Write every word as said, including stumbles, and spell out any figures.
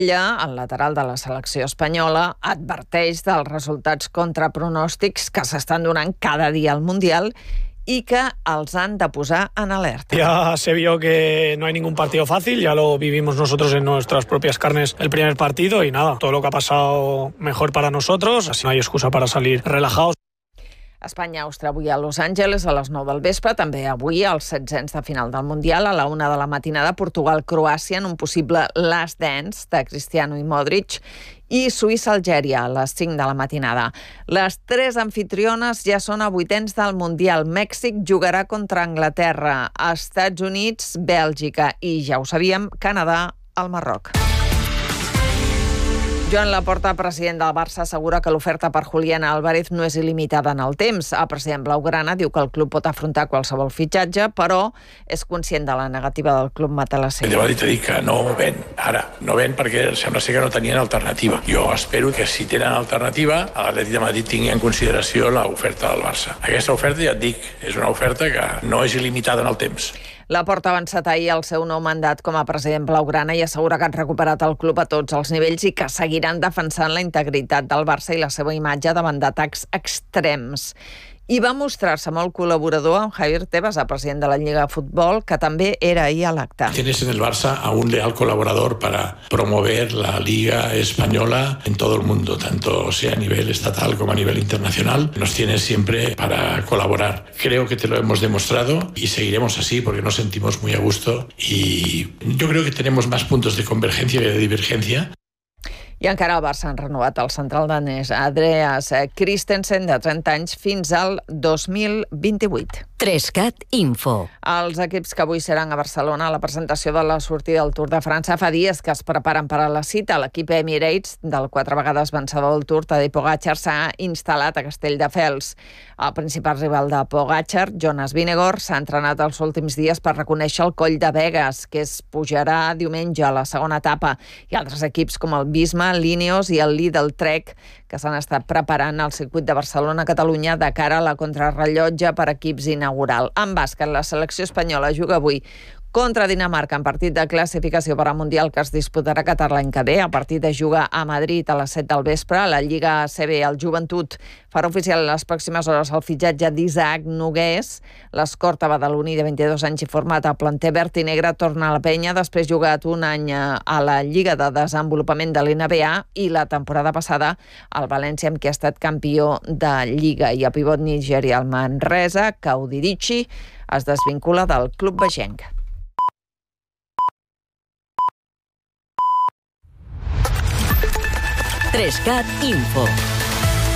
El lateral de la selecció espanyola adverteix dels resultats contra pronòstics que s'estan donant cada dia al Mundial y que els han de posar en alerta. Ya se vio que no hay ningún partido fácil, ya lo vivimos nosotros en nuestras propias carnes el primer partido y nada, todo lo que ha pasado mejor para nosotros, así no hay excusa para salir relajados. Espanya-Àustria avui a Los Angeles a les nou del vespre, també avui als setzents de final del Mundial, a la una de la matinada, Portugal-Croàcia en un possible last dance de Cristiano i Modric, i Suïssa-Algèria a les cinc de la matinada. Les tres anfitriones ja són a vuitens del Mundial. Mèxic jugarà contra Anglaterra, Estats Units, Bèlgica i, ja ho sabíem, Canadà al Marroc. Joan Laporta, president del Barça, assegura que l'oferta per Julián Álvarez no és il·limitada en el temps. El president blaugrana diu que el club pot afrontar qualsevol fitxatge, però és conscient de la negativa del club matalasser. El Madrid ha dit que no ven, ara, no ven perquè sembla ser que no tenien alternativa. Jo espero que si tenen alternativa, l'Atlètic de Madrid tingui en consideració l'oferta del Barça. Aquesta oferta, ja et dic, és una oferta que no és il·limitada en el temps. Laporta ha avançat ahir el seu nou mandat com a president blaugrana i assegura que han recuperat el club a tots els nivells i que seguiran defensant la integritat del Barça i la seva imatge davant d'atacs extrems. I va mostrar-se molt col·laborador amb Javier Tebas, el president de la Lliga de Futbol, que també era ahir a l'acte. Tienes en el Barça a un leal colaborador para promover la Liga Española en todo el mundo, tanto sea a nivel estatal como a nivel internacional. Nos tienes siempre para colaborar. Creo que te lo hemos demostrado y seguiremos así porque nos sentimos muy a gusto y yo creo que tenemos más puntos de convergencia que de divergencia. I encara el Barça han renovat el central danès Andreas Christensen, de trenta anys, fins al dos mil vint-i-vuit. Trescat Info. Els equips que avui seran a Barcelona a la presentació de la sortida del Tour de França fa dies que es preparen per a la cita. L'equip Emirates, del quatre vegades vencedor del Tour, Tadej Pogačar, s'ha instal·lat a Castelldefels. El principal rival de Pogačar, Jonas Vingegaard, s'ha entrenat els últims dies per reconèixer el Coll de Begues, que es pujarà diumenge a la segona etapa, i altres equips com el Visma, l'Ineos i el Lidl Trek, que s'han estat preparant al circuit de Barcelona-Catalunya de cara a la contrarrellotge per equips inaugural. En bàsquet, la selecció espanyola juga avui contra Dinamarca en partit de classificació per al Mundial que es disputarà a Qatar l'any que ve. El partit es juga a Madrid a les set del vespre. La Lliga A C B, el Joventut, farà oficial en les pròximes hores el fitxatge d'Isaac Nogués. L'escorta badaloní de vint-i-dos anys i format al planter verd i negre torna a la penya després jugat un any a la Lliga de Desenvolupament de l'N B A i la temporada passada al València, amb qui ha estat campió de Lliga. I a pivot nigerià al Manresa, Kaudidichi, es desvincula del club vegenc. Trescat Info.